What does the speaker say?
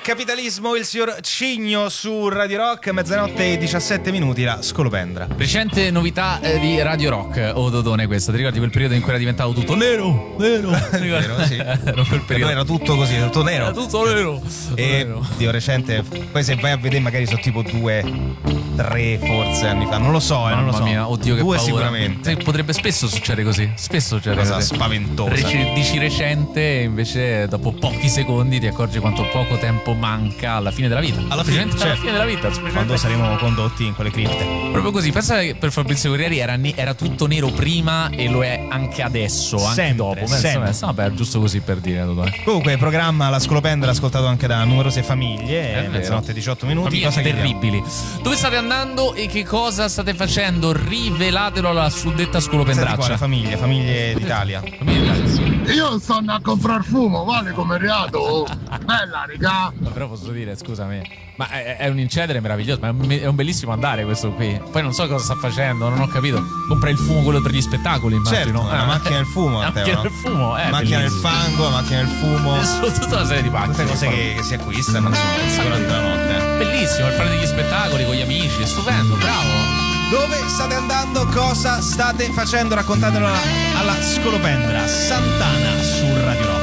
Capitalismo, il signor Cigno su Radio Rock, mezzanotte e 17 minuti, la scolopendra. Recente novità di Radio Rock, Dodone questa, ti ricordi quel periodo in cui era diventato tutto nero? Vero, sì. Era tutto così, tutto nero. Era tutto nero. Dio, recente, poi se vai a vedere magari sono tipo 2-3 forse anni fa, non lo so, non lo so. Mamma mia, oddio che 2 paura. sicuramente. Potrebbe spesso succedere così, spesso succede Cosa così. spaventosa. Dici recente e invece dopo pochi secondi ti accorgi quanto poco tempo manca alla fine della vita. Alla fine, certo. Alla fine della vita, quando saremo condotti in quelle cripte. Proprio così, pensa che per Fabrizio Guerrieri era tutto nero prima e lo è anche adesso, anche sempre, dopo. sempre. Vabbè, giusto così per dire. Comunque, programma La Scolopendra ascoltato anche da numerose famiglie, mezzanotte 18 minuti. Famiglie cosa terribili. Dove state andando e che cosa state facendo? Rivelatelo alla suddetta scolopendraccia. Famiglie d'Italia. Io sto andando a comprare fumo, vale come reato? Bella, raga. Però posso dire, scusami, ma è un incedere meraviglioso, ma è un bellissimo andare questo qui. Poi non so cosa sta facendo, non ho capito. Compra il fumo, quello per gli spettacoli, immagino. Certo, la macchina del fumo, la macchina del fumo, macchina del fango, la macchina del fumo. Tutta una serie di macchine. Tutte cose che si acquistano, insomma, durante la notte. Bellissimo, il fare degli spettacoli con gli amici, è stupendo, bravo. Dove state andando? Cosa state facendo? Raccontatelo alla Scolopendra. Sant'Ana su Radio Rock.